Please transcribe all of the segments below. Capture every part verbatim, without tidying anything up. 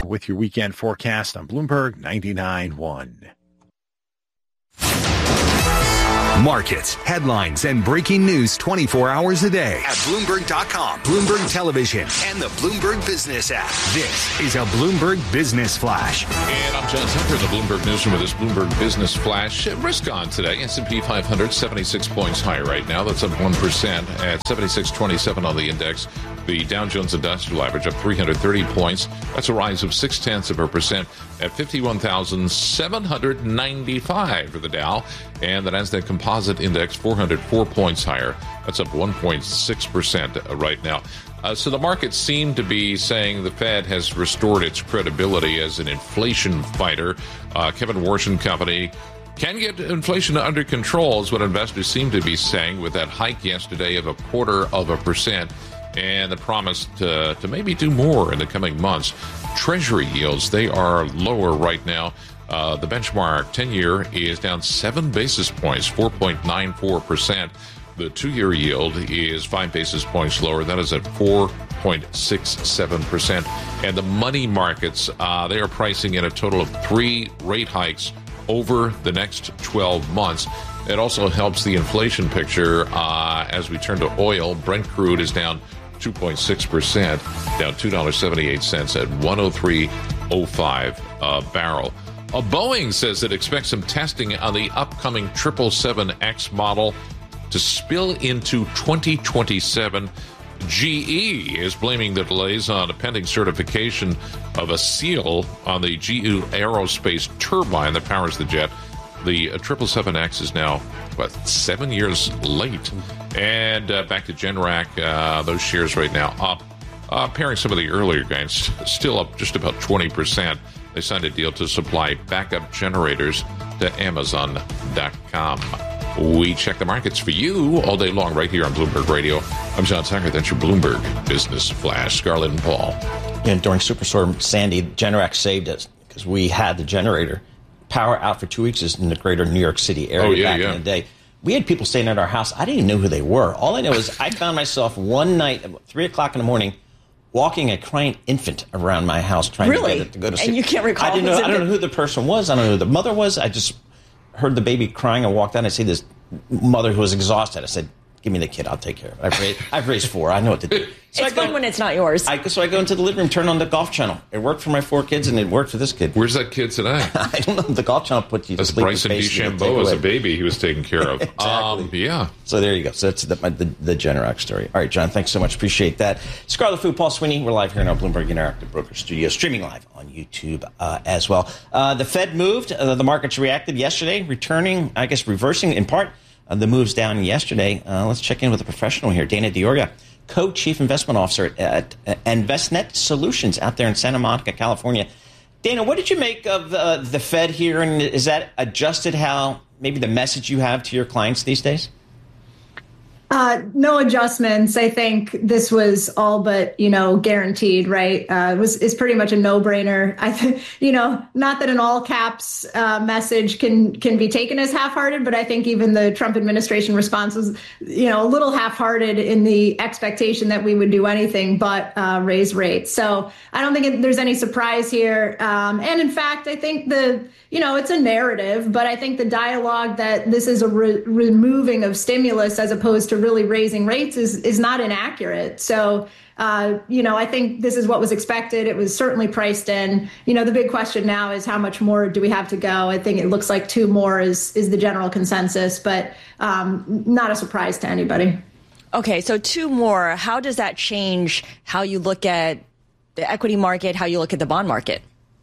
with your weekend forecast on Bloomberg ninety-nine point one. Markets, headlines, and breaking news twenty-four hours a day at Bloomberg dot com, Bloomberg Television, and the Bloomberg Business app. This is a Bloomberg Business Flash. And I'm John Tucker in the Bloomberg Newsroom with this Bloomberg Business Flash. Risk on today. S and P five hundred, seventy-six points higher right now. That's up one percent at seventy-six twenty-seven on the index. The Dow Jones Industrial Average up three hundred thirty points. That's a rise of six tenths of a percent at fifty-one thousand seven hundred ninety-five for the Dow. And the Nasdaq Composite Index four hundred four points higher. That's up one point six percent right now. Uh, so the markets seem to be saying the Fed has restored its credibility as an inflation fighter. Uh, Kevin Warsh and company can get inflation under control is what investors seem to be saying with that hike yesterday of a quarter of a percent and the promise to, to maybe do more in the coming months. Treasury yields, they are lower right now. Uh, the benchmark ten-year is down seven basis points, four point nine four percent. The two-year yield is five basis points lower. That is at four point six seven percent. And the money markets, uh, they are pricing in a total of three rate hikes over the next twelve months. It also helps the inflation picture uh, as we turn to oil. Brent crude is down two point six percent, down two dollars and seventy-eight cents at one oh three oh five a barrel. Uh, Boeing says it expects some testing on the upcoming triple seven X model to spill into twenty twenty-seven. G E is blaming the delays on a pending certification of a seal on the G E Aerospace turbine that powers the jet. The uh, triple seven X is now, what, seven years late. And uh, back to Generac, uh, those shares right now up. Uh, pairing some of the earlier gains, still up just about twenty percent. They signed a deal to supply backup generators to Amazon dot com. We check the markets for you all day long right here on Bloomberg Radio. I'm John Tucker. That's your Bloomberg Business Flash. Scarlett and Paul. And during Superstorm Sandy, Generac saved us because we had the generator power out for two weeks in the greater New York City area oh, yeah, back yeah. in the day. We had people staying at our house. I didn't even know who they were. All I know is I found myself one night at three o'clock in the morning walking a crying infant around my house trying really? to get it to go to sleep. And you can't recall I didn't know. who's I don't know who the person was. I don't know who the mother was. I just heard the baby crying. I walked out and I see this mother who was exhausted. I said, give me the kid. I'll take care of it. I've raised, I've raised four. I know what to do. So it's I go, fun when it's not yours. I, so I go into the living room, turn on the Golf Channel. It worked for my four kids, and it worked for this kid. Where's that kid today? I don't know. The Golf Channel put you to That's sleep. Bryson DeChambeau as a baby he was taking care of. Exactly. Um, yeah. So there you go. So that's the, the, the Generac story. All right, John, thanks so much. Appreciate that. Scarlet Food, Paul Sweeney. We're live here in our Bloomberg Interactive Broker Studio, streaming live on YouTube uh, as well. Uh, the Fed moved. Uh, the markets reacted yesterday, returning, I guess, reversing in part uh, the moves down yesterday. Uh, let's check in with a professional here, Dana Dioria, Co-Chief Investment Officer at uh, InvestNet Solutions out there in Santa Monica, California. Dana, what did you make of uh, the Fed here, and is that adjusted how maybe the message you have to your clients these days? Uh, no adjustments. I think this was all but, you know, guaranteed, right? Uh, it was, is pretty much a no-brainer. I think, you know, not that an all caps uh, message can, can be taken as half-hearted, but I think even the Trump administration response was, you know, a little half-hearted in the expectation that we would do anything but uh, raise rates. So I don't think it, there's any surprise here. Um, and in fact, I think the, you know, it's a narrative, but I think the dialogue that this is a re- removing of stimulus as opposed to really raising rates is is not inaccurate. So, uh, you know, I think this is what was expected. It was certainly priced in. You know, the big question now is how much more do we have to go? I think it looks like two more is is the general consensus, but um, not a surprise to anybody. Okay, so two more. How does that change how you look at the equity market, how you look at the bond market?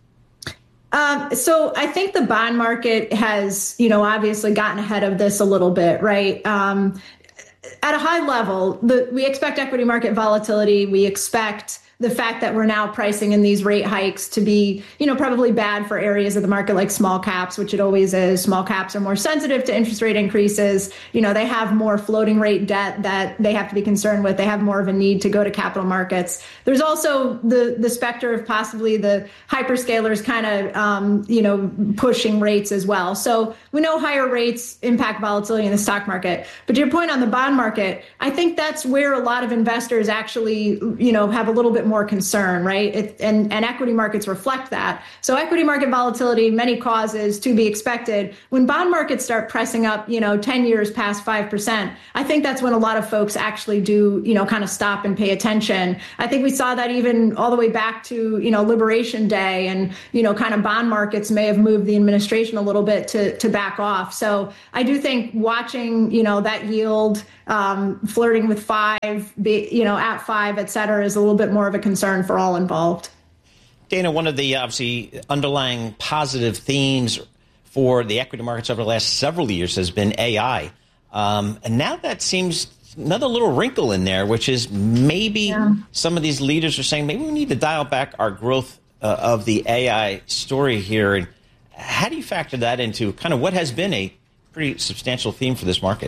Um, so I think the bond market has, you know, obviously gotten ahead of this a little bit, right? Um, At a high level, the, we expect equity market volatility. We expect the fact that we're now pricing in these rate hikes to be, you know, probably bad for areas of the market like small caps, which it always is. Small caps are more sensitive to interest rate increases. You know, they have more floating rate debt that they have to be concerned with. They have more of a need to go to capital markets. There's also the the specter of possibly the hyperscalers kind of, um, you know, pushing rates as well. So we know higher rates impact volatility in the stock market. But to your point on the bond market, I think that's where a lot of investors actually, you know, have a little bit bit more concern, right? It, and, and equity markets reflect that. So equity market volatility, many causes to be expected. When bond markets start pressing up, you know, ten years past five percent, I think that's when a lot of folks actually do, you know, kind of stop and pay attention. I think we saw that even all the way back to, you know, Liberation Day, and, you know, kind of bond markets may have moved the administration a little bit to, to back off. So I do think watching, you know, that yield um, flirting with five, be, you know, at five, et cetera, is a little bit more of a concern for all involved. Dana, one of the obviously underlying positive themes for the equity markets over the last several years has been A I. Um, and now that seems another little wrinkle in there, which is maybe yeah. some of these leaders are saying maybe we need to dial back our growth uh, of the A I story here. And how do you factor that into kind of what has been a pretty substantial theme for this market?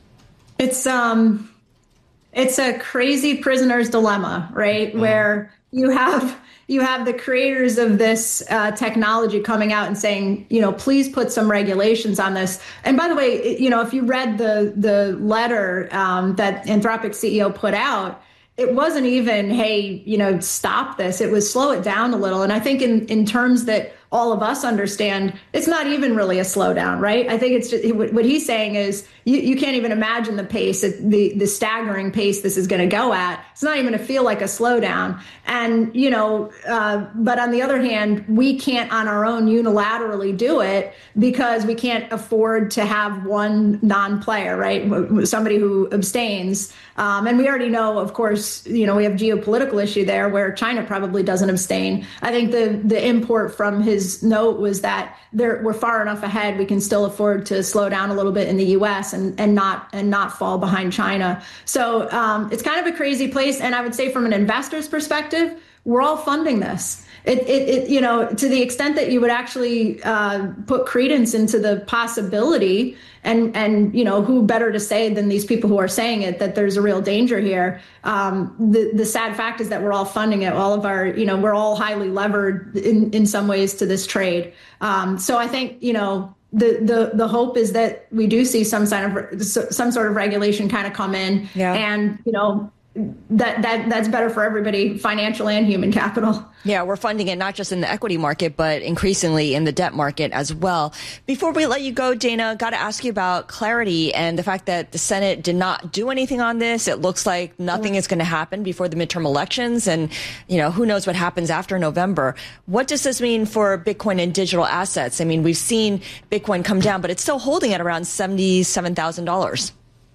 It's um, it's a crazy prisoner's dilemma, right? Mm-hmm. Where you have you have the creators of this uh, technology coming out and saying, you know, please put some regulations on this. And by the way, you know, if you read the the letter um, that Anthropic C E O put out, it wasn't even, hey, you know, stop this. It was slow it down a little. And I think in, in terms that all of us understand, it's not even really a slowdown, right? I think it's just, what he's saying is you, you can't even imagine the pace, the, the staggering pace this is going to go at. It's not even going to feel like a slowdown. And, you know, uh, but on the other hand, we can't on our own unilaterally do it because we can't afford to have one non-player, right? Somebody who abstains. Um, and we already know, of course, you know, we have geopolitical issue there where China probably doesn't abstain. I think the, the import from his note was that there, we're far enough ahead. We can still afford to slow down a little bit in the U S and, and not and not fall behind China. So um, it's kind of a crazy place. And I would say from an investor's perspective, we're all funding this. It, it, it you know, to the extent that you would actually uh, put credence into the possibility, and, and, you know, who better to say than these people who are saying it, that there's a real danger here. Um, the, the sad fact is that we're all funding it. All of our, you know, we're all highly levered in, in some ways to this trade. Um, so I think, you know, the, the, the hope is that we do see some sign of some sort of regulation kind of come in yeah. and, you know, that that that's better for everybody, financial and human capital. Yeah, we're funding it not just in the equity market, but increasingly in the debt market as well. Before we let you go, Dana, got to ask you about clarity and the fact that the Senate did not do anything on this. It looks like nothing is going to happen before the midterm elections. And, you know, who knows what happens after November. What does this mean for Bitcoin and digital assets? I mean, we've seen Bitcoin come down, but it's still holding at around seventy-seven thousand dollars.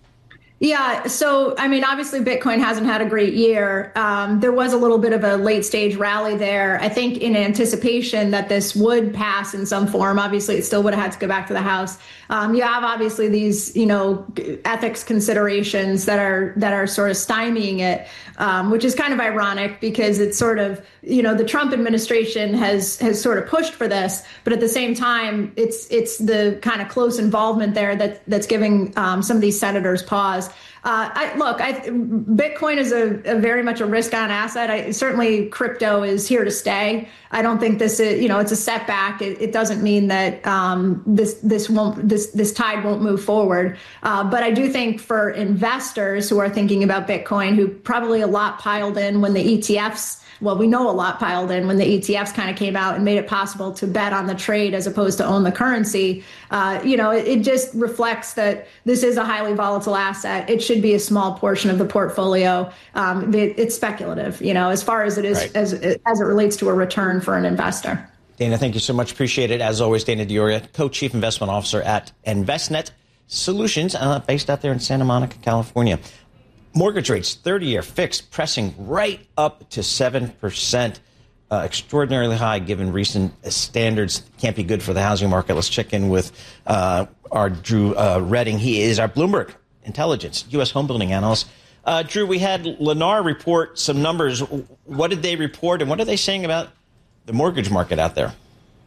Yeah. So, I mean, obviously, Bitcoin hasn't had a great year. Um, there was a little bit of a late stage rally there, I think, in anticipation that this would pass in some form. Obviously, it still would have had to go back to the House. Um, you have obviously these, you know, ethics considerations that are that are sort of stymieing it, um, which is kind of ironic because it's sort of, you know, the Trump administration has has sort of pushed for this. But at the same time, it's it's the kind of close involvement there that that's giving um, some of these senators pause. Uh, I, look, I, Bitcoin is a, a very much a risk-on asset. I, certainly, crypto is here to stay. I don't think this is, you know, it's a setback. It, it doesn't mean that um, this this won't this this tide won't move forward. Uh, but I do think for investors who are thinking about Bitcoin, who probably a lot piled in when the E T Fs. Well, we know a lot piled in when the E T Fs kind of came out and made it possible to bet on the trade as opposed to own the currency. Uh, you know, it, it just reflects that this is a highly volatile asset. It should be a small portion of the portfolio. Um, it, it's speculative, you know, as far as it is right. as as it relates to a return for an investor. Dana, thank you so much. Appreciate it. As always, Dana D'Auria, Co-Chief Investment Officer at InvestNet Solutions, uh, based out there in Santa Monica, California. Mortgage rates, thirty-year fixed, pressing right up to seven percent. Uh, extraordinarily high given recent standards. Can't be good for the housing market. Let's check in with uh, our Drew uh, Redding. He is our Bloomberg Intelligence U S homebuilding analyst. Uh, Drew, we had Lennar report some numbers. What did they report, and what are they saying about the mortgage market out there?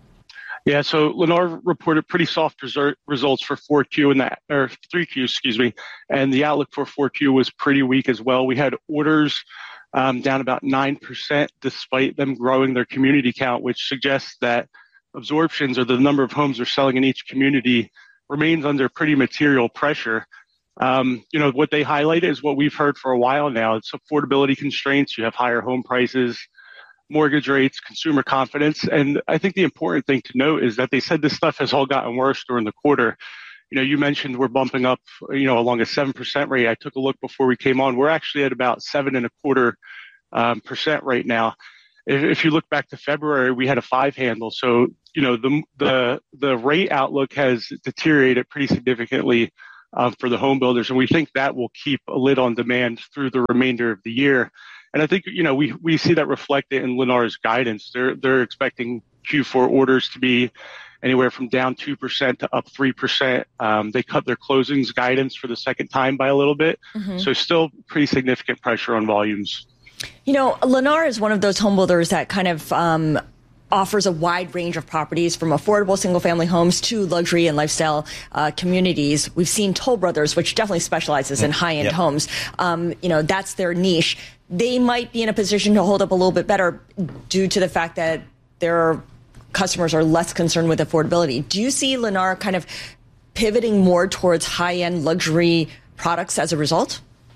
Yeah, so Lennar reported pretty soft result, results for four Q and that, or three Q, excuse me, and the outlook for four Q was pretty weak as well. We had orders um, down about nine percent, despite them growing their community count, which suggests that absorptions, or the number of homes they're selling in each community, remains under pretty material pressure. Um, you know, what they highlighted is what we've heard for a while now. It's affordability constraints. You have higher home prices, mortgage rates, consumer confidence. And I think the important thing to note is that they said this stuff has all gotten worse during the quarter. You know, you mentioned we're bumping up, you know, along a seven percent rate. I took a look before we came on. We're actually at about seven and a quarter um, percent right now. If, if you look back to February, we had a five handle. So, you know, the the the rate outlook has deteriorated pretty significantly um, for the home builders. And we think that will keep a lid on demand through the remainder of the year. And I think, you know, we, we see that reflected in Lennar's guidance. They're, they're expecting Q four orders to be anywhere from down two percent to up three percent. Um, they cut their closings guidance for the second time by a little bit. Mm-hmm. So still pretty significant pressure on volumes. You know, Lennar is one of those home builders that kind of um, offers a wide range of properties from affordable single-family homes to luxury and lifestyle uh, communities. We've seen Toll Brothers, which definitely specializes in high-end yep. homes. Um, you know, that's their niche. They might be in a position to hold up a little bit better due to the fact that their customers are less concerned with affordability. Do you see Lennar kind of pivoting more towards high-end luxury products as a result?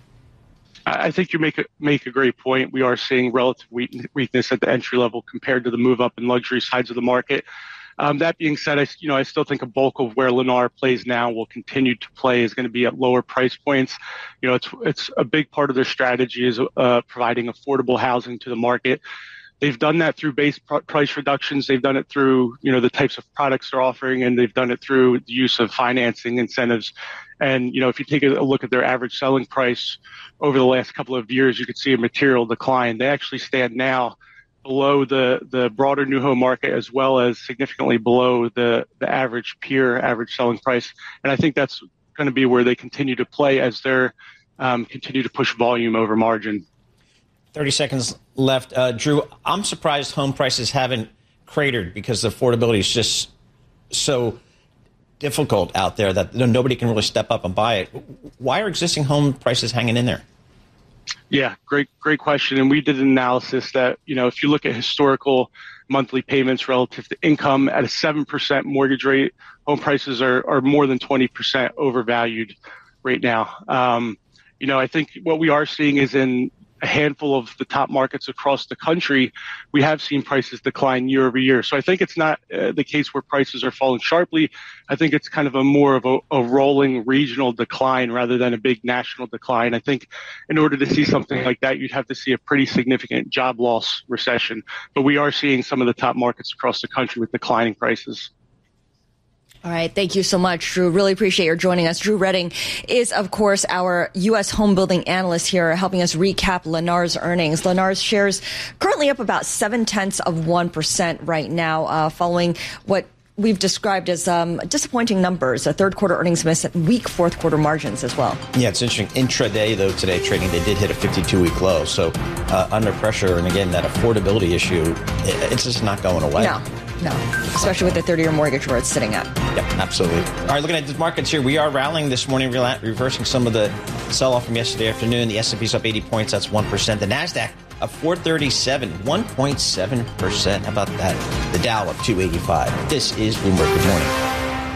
I think you make a, make a great point. We are seeing relative weakness at the entry level compared to the move up and luxury sides of the market. Um, that being said, I, you know, I still think a bulk of where Lennar plays now will continue to play is going to be at lower price points. You know, it's it's a big part of their strategy is uh, providing affordable housing to the market. They've done that through base pr- price reductions. They've done it through, you know, the types of products they're offering, and they've done it through the use of financing incentives. And, you know, if you take a look at their average selling price over the last couple of years, you could see a material decline. They actually stand now below the, the broader new home market as well as significantly below the, the average peer average selling price. And I think that's going to be where they continue to play as they're um, continue to push volume over margin. thirty seconds left. Uh, Drew, I'm surprised home prices haven't cratered because the affordability is just so difficult out there that nobody can really step up and buy it. Why are existing home prices hanging in there? Yeah, great, great question. And we did an analysis that, you know, if you look at historical monthly payments relative to income at a seven percent mortgage rate, home prices are, are more than twenty percent overvalued right now. Um, you know, I think what we are seeing is in a handful of the top markets across the country, we have seen prices decline year over year. So I think it's not uh, the case where prices are falling sharply. I think it's kind of a more of a, a rolling regional decline rather than a big national decline. I think in order to see something like that, you'd have to see a pretty significant job loss recession. But we are seeing some of the top markets across the country with declining prices. All right. Thank you so much, Drew. Really appreciate your joining us. Drew Redding is, of course, our U S home building analyst here, helping us recap Lennar's earnings. Lennar's shares currently up about seven tenths of one percent right now, uh, following what we've described as um, disappointing numbers, a third quarter earnings miss, and weak fourth quarter margins as well. Yeah, it's interesting. Intraday, though, today trading, they did hit a fifty-two week low. So uh, under pressure. And again, that affordability issue, it, it's just not going away. No. No, especially with the thirty-year mortgage where it's sitting at. Yep, absolutely. All right, looking at the markets here, we are rallying this morning, reversing some of the sell-off from yesterday afternoon. The S and P's up eighty points, that's one percent. The NASDAQ up four thirty-seven, one point seven percent. How about that? The Dow up two eighty-five. This is Bloomberg. Good morning.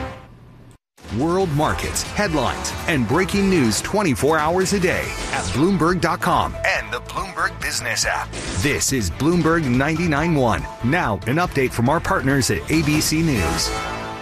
World markets, headlines, and breaking news twenty-four hours a day at Bloomberg dot com and the Bloomberg Business app. This is Bloomberg ninety-nine point one. Now, an update from our partners at A B C News.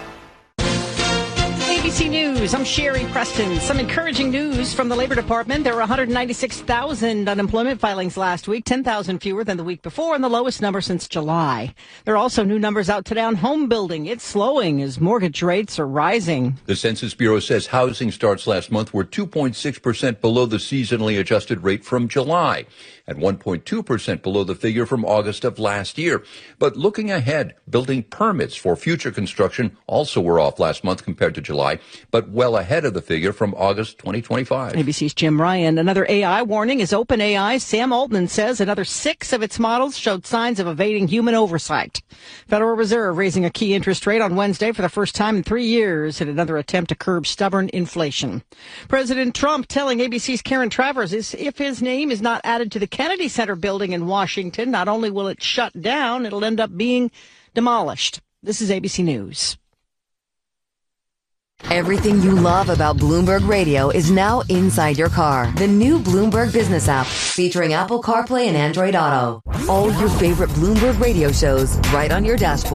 A B C News, I'm Sherry Preston. Some encouraging news from the Labor Department. There were one hundred ninety-six thousand unemployment filings last week, ten thousand fewer than the week before, and the lowest number since July. There are also new numbers out today on home building. It's slowing as mortgage rates are rising. The Census Bureau says housing starts last month were two point six percent below the seasonally adjusted rate from July and one point two percent below the figure from August of last year. But looking ahead, building permits for future construction also were off last month compared to July, but well ahead of the figure from August twenty twenty-five. A B C's Jim Ryan. Another A I warning is OpenAI. Sam Altman says another six of its models showed signs of evading human oversight. Federal Reserve raising a key interest rate on Wednesday for the first time in three years in another attempt to curb stubborn inflation. President Trump telling A B C's Karen Travers is if his name is not added to the Kennedy Center building in Washington, not only will it shut down, it'll end up being demolished. This is A B C News. Everything you love about Bloomberg Radio is now inside your car. The new Bloomberg Business app, featuring Apple CarPlay and Android Auto. All your favorite Bloomberg Radio shows right on your dashboard.